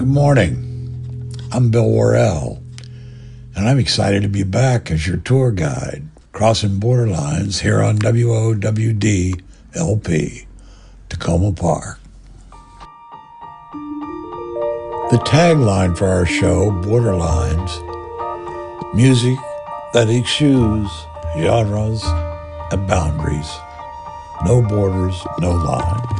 Good morning. I'm Bill Worrell, and I'm excited to be back as your tour guide, crossing borderlines here on WOWD LP, Tacoma Park. The tagline for our show, Borderlines, music that eschews genres and boundaries. No borders, no line.